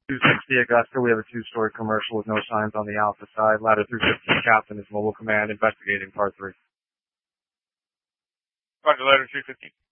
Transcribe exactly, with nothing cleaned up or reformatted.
two sixty Augusta, we have a two-story commercial with no signs on the Alpha side. Ladder three fifteen Captain is Mobile Command investigating part three. Roger, ladder three fifteen.